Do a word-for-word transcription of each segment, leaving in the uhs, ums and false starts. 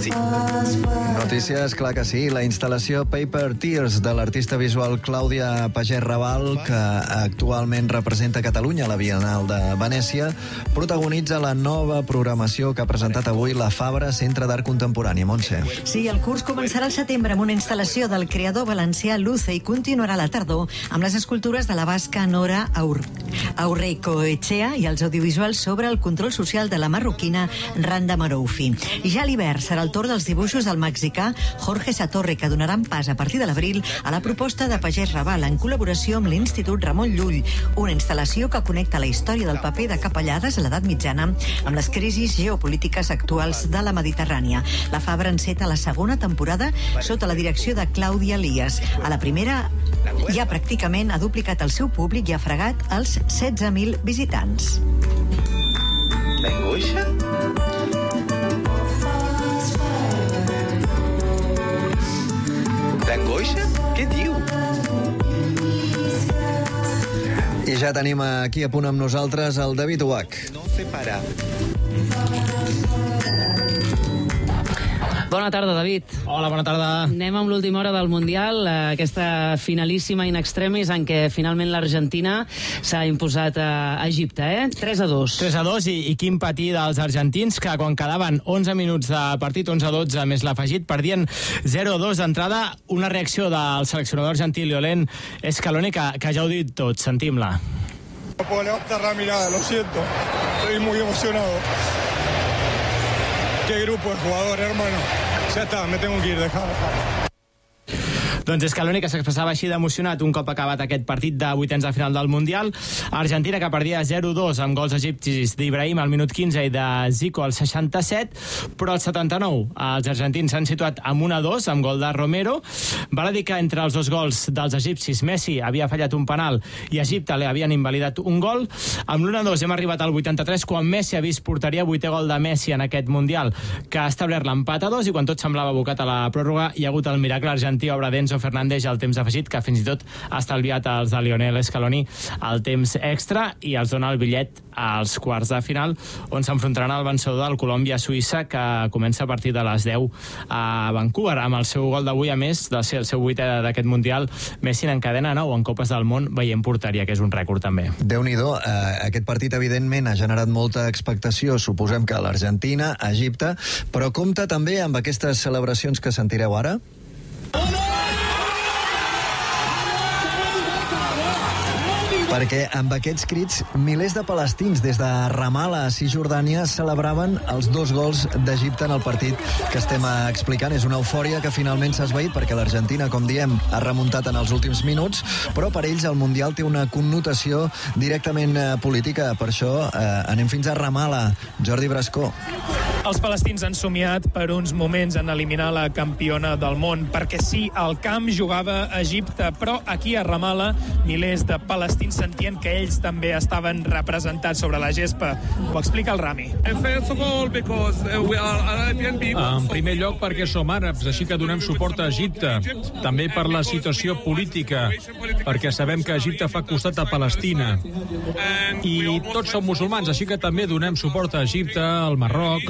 sí. Notícies, clar que sí. La instal·lació Paper Tears de l'artista visual Clàudia Pagès Raval, que actualment representa Catalunya a la Bienal de Venècia, protagonitza la nova programació que ha presentat avui la Fabra Centre d'Art Contemporani. Montse. Sí, el curs començarà al setembre amb una instal·lació del creador valencià Luce i continuarà a la tardor amb les escultures de la basca Nora Aur Aurreicoetxea i els audiovisuals sobre el control social de la marroquina Randa Maroufi. I ja a l'hivern serà el torn dels dibuixos del mexicà Jorge Satorre, que donaran pas a partir de l'abril a la proposta de Pagès Raval en col·laboració amb l'Institut Ramon Llull, una instal·lació que connecta la història del paper de capellades a l'edat mitjana amb les crisis geopolítiques actuals de la Mediterrània. La Fabra enceta la segona temporada sota la direcció de Clàudia Elias. A la primera ja pràcticament ha duplicat el seu públic i ha fregat els setze mil visitants. L'angoixa? L'angoixa? Què diu? I ja tenim aquí a punt amb nosaltres el David Uach. No se para. Bona tarda, David. Hola, bona tarda. Anem amb l'última hora del Mundial, aquesta finalíssima in extremis en què finalment l'Argentina s'ha imposat a Egipte, eh? tres a dos. tres a dos i, i quin patí dels argentins, que quan quedaven onze minuts de partit, onze a dotze més l'afegit, perdien zero a dos d'entrada. Una reacció del seleccionador argentí Lionel Scaloni que, que ja ho dit tot, sentim-la. No puedo levantar la mirada, lo siento. Estoy muy emocionado. Qué grupo de jugadores, hermano. Ya está, me tengo que ir, dejar, dejar. Doncs Scaloni, que s'expressava així d'emocionat un cop acabat aquest partit de vuitens de final del Mundial. Argentina, que perdia zero a dos amb gols egipcis d'Ibrahim al minut quinze i de Zico al seixanta-set, però al setanta-nou els argentins s'han situat amb un a dos amb gol de Romero. Val a dir que entre els dos gols dels egipcis Messi havia fallat un penal i Egipte li havien invalidat un gol. Amb l'un a dos hem arribat al vuitanta-tres, quan Messi ha vist porteria, vuitè gol de Messi en aquest Mundial, que ha establert l'empat a dos, i quan tot semblava abocat a la pròrroga hi ha hagut el miracle argentí, obra d'Enzo Fernández al temps afegit, que fins i tot ha estalviat als de Lionel Scaloni el temps extra i els dona el bitllet als quarts de final, on s'enfrontaran al vencedor del Colòmbia-Suïssa, que comença a partir de les deu a Vancouver. Amb el seu gol d'avui, a més de ser el seu vuitè d'aquest Mundial, Messi n'encadena nou en Copes del Món veient porteria, que és un rècord també. Déu-n'hi-do, eh, aquest partit evidentment ha generat molta expectació, suposem que a l'Argentina, a Egipte, però compta també amb aquestes celebracions que sentireu ara? Perquè amb aquests crits, milers de palestins des de Ramallah a Cisjordània celebraven els dos gols d'Egipte en el partit que estem explicant. És una eufòria que finalment s'ha esvaït perquè l'Argentina, com diem, ha remuntat en els últims minuts, però per ells el Mundial té una connotació directament política. Per això eh, anem fins a Ramallah. Jordi Brascó. Els palestins han somiat per uns moments en eliminar la campiona del món, perquè sí, al camp jugava Egipte, però aquí a Ramallah milers de palestins sentien que ells també estaven representats sobre la gespa. Ho explica el Rami. En primer lloc perquè som àrabs, així que donem suport a Egipte. També per la situació política, perquè sabem que Egipte fa costat a Palestina. I tots som musulmans, així que també donem suport a Egipte, al Marroc.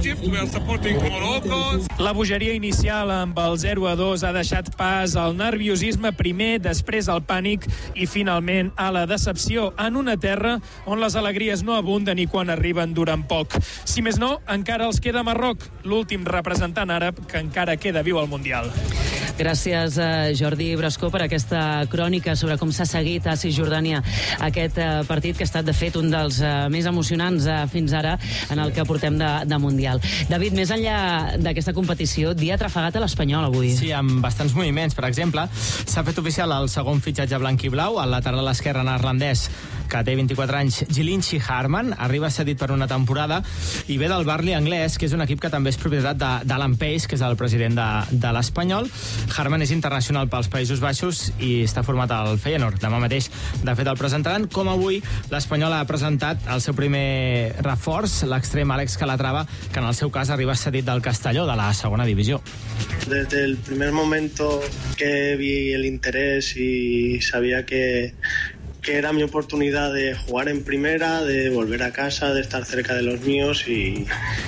La bogeria inicial amb el zero a dos ha deixat pas al nerviosisme primer, després al pànic i finalment a la decepció en una terra on les alegries no abunden i quan arriben duren poc. Si més no, encara els queda Marroc, l'últim representant àrab que encara queda viu al Mundial. Gràcies, Jordi Brascó, per aquesta crònica sobre com s'ha seguit a Cisjordània aquest partit, que ha estat, de fet, un dels més emocionants fins ara en el que portem de, de Mundial. David, més enllà d'aquesta competició, dia trafegat a l'Espanyol avui. Sí, amb bastants moviments. Per exemple, s'ha fet oficial el segon fitxatge blanc i blau, al lateral esquerre neerlandès, que té vint-i-quatre anys, Gilinski Harman, arriba cedit per una temporada i ve del Burnley anglès, que és un equip que també és propietat d'Alan Pace, que és el president de, de l'Espanyol. Harman és internacional pels Països Baixos i està format al Feyenoord. Demà mateix, de fet, el presentaran. Com avui, l'Espanyol ha presentat el seu primer reforç, l'extrem Àlex Calatrava, que en el seu cas arriba cedit del Castelló, de la segona divisió. Desde el primer momento que vi el interés y sabía que que era mi oportunidad de jugar en primera, de volver a casa, de estar cerca de los míos y,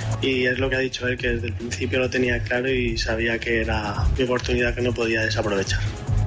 y es lo que ha dicho él, que desde el principio lo tenía claro y sabía que era mi oportunidad que no podía desaprovechar.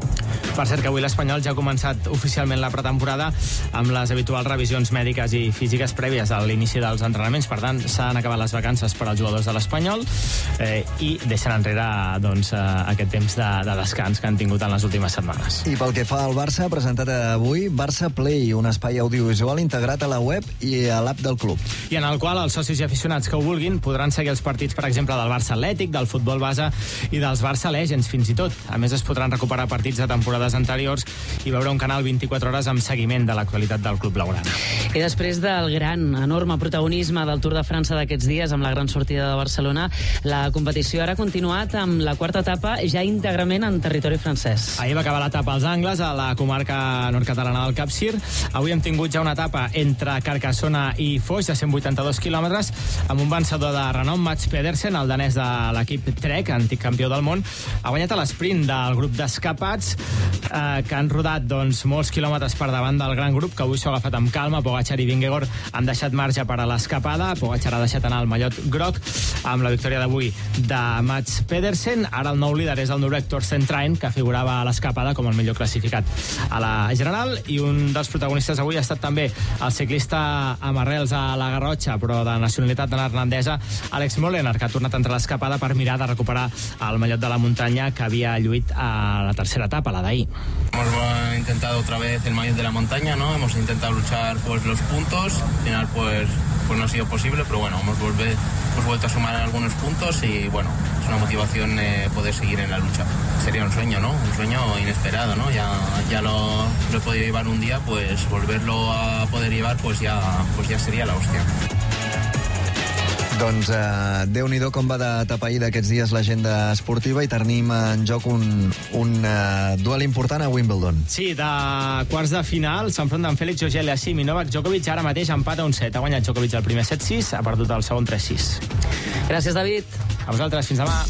Per cert, que avui l'Espanyol ja ha començat oficialment la pretemporada amb les habituals revisions mèdiques i físiques prèvies a l'inici dels entrenaments. Per tant, s'han acabat les vacances per als jugadors de l'Espanyol eh, i deixen enrere doncs, eh, aquest temps de, de descans que han tingut en les últimes setmanes. I pel que fa al Barça, ha presentat avui Barça Play, un espai audiovisual integrat a la web i a l'app del club. I en el qual els socis i aficionats que ho vulguin podran seguir els partits, per exemple, del Barça Atlètic, del futbol base i dels Barça Legends, fins i tot. A més, es podran recuperar partits de temporada anteriors i veure un canal vint-i-quatre hores amb seguiment de l'actualitat del club blaugrana. I després del gran, enorme protagonisme del Tour de França d'aquests dies, amb la gran sortida de Barcelona, la competició ara ha continuat amb la quarta etapa ja íntegrament en territori francès. Ahir va acabar l'etapa als Angles, a la comarca nord-catalana del Capcir. Avui hem tingut ja una etapa entre Carcassona i Foix, de cent vuitanta-dos quilòmetres, amb un vencedor de renom, Mats Pedersen, el danès de l'equip Trek, antic campió del món. Ha guanyat a l'esprint del grup d'escapats, Eh, que han rodat doncs, molts quilòmetres per davant del gran grup, que avui s'ha agafat amb calma. Pogacar i Vingegaard han deixat marge per a l'escapada. Pogacar ha deixat anar el mallot groc amb la victòria d'avui de Mats Pedersen. Ara el nou líder és el noruec Torsten Train, que figurava a l'escapada com el millor classificat a la general, i un dels protagonistes avui ha estat també el ciclista amb arrels a la Garrotxa, però de nacionalitat neerlandesa, Alex Molenaar, que ha tornat a entrar a l'escapada per mirar de recuperar el mallot de la muntanya que havia lluit a la tercera etapa, la d'ahir. Hemos intentado otra vez el maillot de la montaña, ¿no? Hemos intentado luchar pues los puntos, al final pues, pues no ha sido posible, pero bueno, hemos, volver, hemos vuelto a sumar algunos puntos y bueno, es una motivación eh, poder seguir en la lucha. Sería un sueño, ¿no? Un sueño inesperado, ¿no? Ya, ya lo, lo he podido llevar un día, pues volverlo a poder llevar pues ya, pues ya sería la hostia. Doncs eh, Déu-n'hi-do com va de tapair d'aquests dies l'agenda esportiva, i tenim en joc un, un uh, duel important a Wimbledon. Sí, de quarts de final s'enfronten Félix Auger-Aliassime i Novak Djokovic. Ara mateix empata un set. Ha guanyat Djokovic el primer set sis, ha perdut el segon tres sis. Gràcies, David. A vosaltres, fins demà.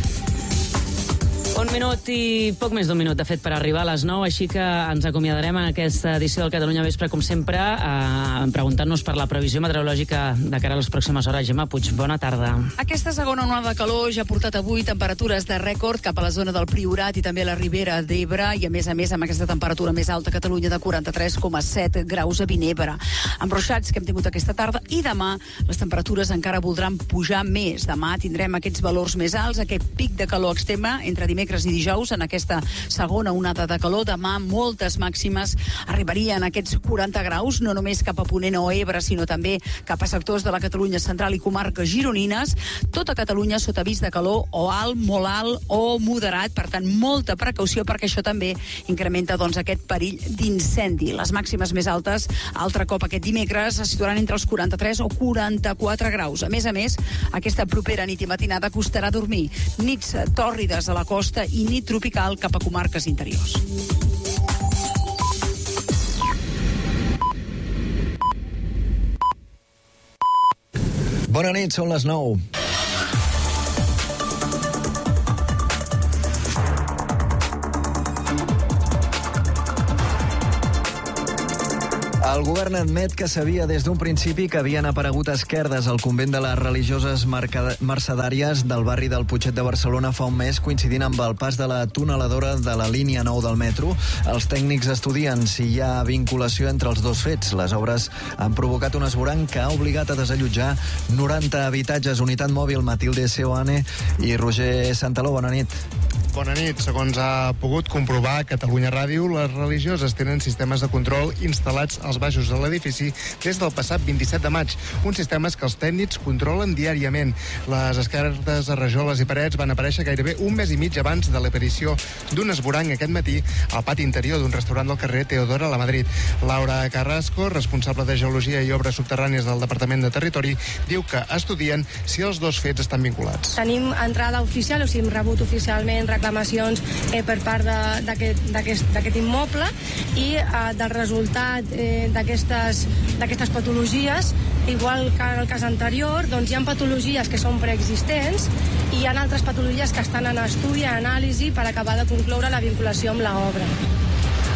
Un minut i poc més d'un minut, de fet, per arribar a les nou, així que ens acomiadarem en aquesta edició del Catalunya Vespre, com sempre, eh, preguntant-nos per la previsió meteorològica de cara a les pròximes hores. Gemma Puig, bona tarda. Aquesta segona onada de calor ja ha portat avui temperatures de rècord cap a la zona del Priorat i també a la Ribera d'Ebre, i a més a més amb aquesta temperatura més alta a Catalunya de quaranta-tres coma set graus a Vinebre. Amb ruixats que hem tingut aquesta tarda, i demà les temperatures encara voldran pujar més. Demà tindrem aquests valors més alts, aquest pic de calor extrema entre dimecres i dijous en aquesta segona onada de calor. Demà moltes màximes arribarien a aquests quaranta graus, no només cap a Ponent o Ebre, sinó també cap a sectors de la Catalunya central i comarques gironines. Tota Catalunya sota avís de calor o alt, molt alt o moderat, per tant molta precaució, perquè això també incrementa doncs, aquest perill d'incendi. Les màximes més altes, altre cop aquest dimecres, se situaran entre els quaranta-tres o quaranta-quatre graus. A més a més, aquesta propera nit i matinada costarà dormir. Nits tòrrides a la costa i nit tropical cap a comarques interiors. Bona nit, són les nou. El govern admet que sabia des d'un principi que havien aparegut esquerdes al convent de les religioses mercedàries del barri del Putxet de Barcelona fa un mes, coincidint amb el pas de la tuneladora de la línia nou del metro. Els tècnics estudien si hi ha vinculació entre els dos fets. Les obres han provocat un esvoranc que ha obligat a desallotjar noranta habitatges. Unitat mòbil, Matilde Seoane i Roger Santaló, bona nit. Bona nit. Segons ha pogut comprovar a Catalunya Ràdio, les religioses tenen sistemes de control instal·lats als baixos de l'edifici des del passat vint-i-set de maig. Uns sistemes que els tècnics controlen diàriament. Les esquerdes a rajoles i parets van aparèixer gairebé un mes i mig abans de l'aparició d'un esvoranc aquest matí al pati interior d'un restaurant del carrer Teodora a la Madrid. Laura Carrasco, responsable de Geologia i Obres Subterrànies del Departament de Territori, diu que estudien si els dos fets estan vinculats. Tenim entrada oficial, o sigui, hem rebut oficialment reclamacions eh, per part d'aquest immoble, i eh, del resultat eh, d'aquestes d'aquestes patologies, igual que en el cas anterior, doncs hi ha patologies que són preexistents i hi ha altres patologies que estan en estudi, en anàlisi, per acabar de concloure la vinculació amb l'obra.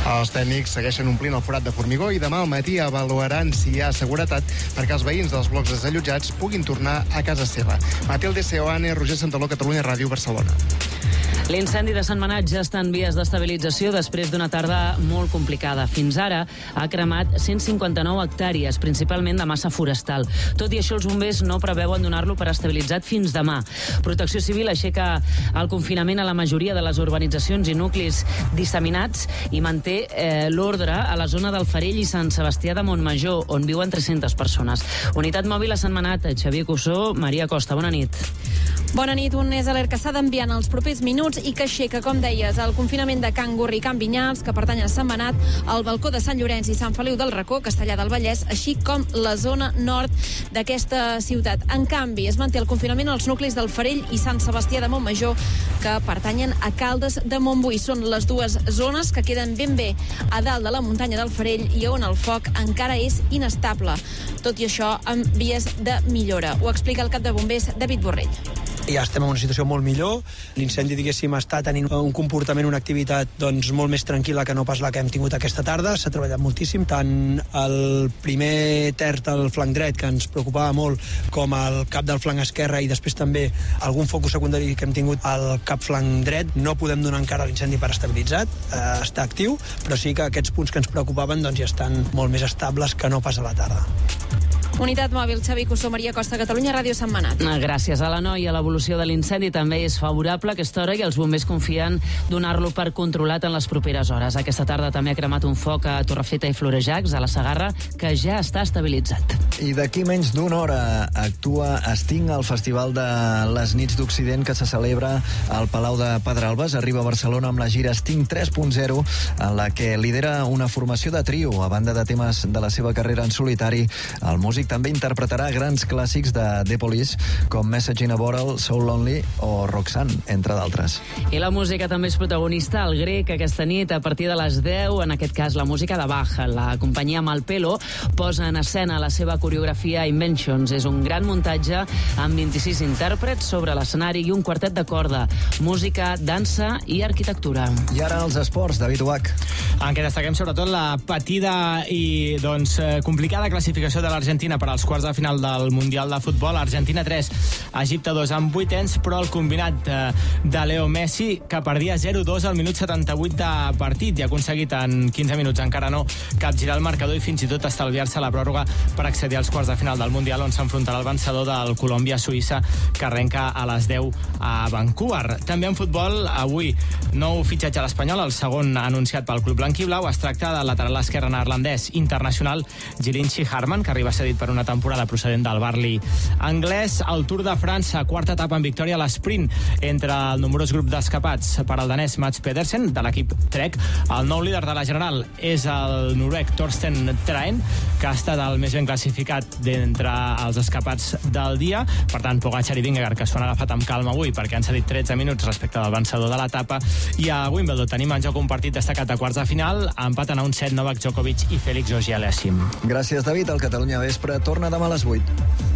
Els tècnics segueixen omplint el forat de formigó i demà al matí avaluaran si hi ha seguretat perquè els veïns dels blocs desallotjats puguin tornar a casa seva. Matilde Seoane, Roger Santaló, Catalunya Ràdio, Barcelona. L'incendi de Sentmenat ja està en vies d'estabilització després d'una tarda molt complicada. Fins ara ha cremat cent cinquanta-nou hectàrees, principalment de massa forestal. Tot i això, els bombers no preveuen donar-lo per estabilitzat fins demà. Protecció Civil aixeca el confinament a la majoria de les urbanitzacions i nuclis disseminats i manté eh, l'ordre a la zona del Farell i Sant Sebastià de Montmajor, on viuen tres-centes persones. Unitat mòbil a Sentmenat, Xavier Cussó, Maria Costa. Bona nit. Bona nit. Un és alert que s'ha d'enviar en els propers minuts i que aixeca, com deies, el confinament de Can Gurri i Can Vinyals, que pertanyen a Sentmenat, el balcó de Sant Llorenç i Sant Feliu del Racó, Castellar del Vallès, així com la zona nord d'aquesta ciutat. En canvi, es manté el confinament als nuclis del Farell i Sant Sebastià de Montmajor, que pertanyen a Caldes de Montbui. Són les dues zones que queden ben bé a dalt de la muntanya del Farell i on el foc encara és inestable. Tot i això, amb vies de millora. Ho explica el cap de bombers, David Borrell. Ja estem en una situació molt millor. L'incendi, diguéssim, està tenint un comportament, una activitat doncs, molt més tranquil·la que no pas la que hem tingut aquesta tarda. S'ha treballat moltíssim, tant el primer terç del flanc dret, que ens preocupava molt, com el cap del flanc esquerre i després també algun focus secundari que hem tingut al cap flanc dret. No podem donar encara l'incendi per estabilitzat, eh, està actiu, però sí que aquests punts que ens preocupaven doncs, ja estan molt més estables que no pas a la tarda. Unitat mòbil, Xavi Cussó, Maria Costa, Catalunya Ràdio, Sentmenat. Gràcies a la noia, l'evolució de l'incendi també és favorable a aquesta hora i els bombers confien donar-lo per controlat en les properes hores. Aquesta tarda també ha cremat un foc a Torrefeta i Florejacs, a la Segarra, que ja està estabilitzat. I d'aquí menys d'una hora actua Sting al Festival de les Nits d'Occident que se celebra al Palau de Pedralbes. Arriba a Barcelona amb la gira Sting tres punt zero, en la que lidera una formació de trio. A banda de temes de la seva carrera en solitari, el músic també interpretarà grans clàssics de The Police com Message in a Bottle, So Lonely o Roxanne, entre d'altres. I la música també és protagonista al Grec aquesta nit a partir de les deu, en aquest cas la música de Bach. La companyia Malpelo posa en escena la seva coreografia Inventions. És un gran muntatge amb vint-i-sis intèrprets sobre l'escenari i un quartet de corda. Música, dansa i arquitectura. I ara els esports, David Uach. En què destaquem sobretot la patida i doncs, complicada classificació de l'Argentina per als quarts de final del Mundial de Futbol. Argentina tres, Egipte dos amb vuitens, però el combinat de, de Leo Messi, que perdia zero dos al minut setanta-vuit de partit i ha aconseguit en quinze minuts encara no capgirar el marcador i fins i tot estalviar-se la pròrroga per accedir als quarts de final del Mundial, on s'enfrontarà el vencedor del Colòmbia-Suïssa, que arrenca a les deu a Vancouver. També en futbol, avui nou fitxatge a l'Espanyol, el segon anunciat pel club blanquiblau. Es tracta del lateral esquerre neerlandès internacional Jirinchi Harman, que arriba cedit per una temporada procedent del Barli anglès. El Tour de França, quarta etapa en victòria a l'esprint entre el nombrós grup d'escapats per al danès Mats Pedersen, de l'equip Trek. El nou líder de la general és el noruec Torsten Traen, que ha estat el més ben classificat d'entre els escapats del dia. Per tant, Pogačar i Vingegaard, que s'ho han agafat amb calma avui perquè han cedit tretze minuts respecte del vencedor de l'etapa. I a Wimbledon tenim en joc un partit destacat a quarts de final. Empaten a un set Novak Djokovic i Félix Auger-Aliassime. Gràcies, David. El Catalunya Vespre torna demà a les vuit.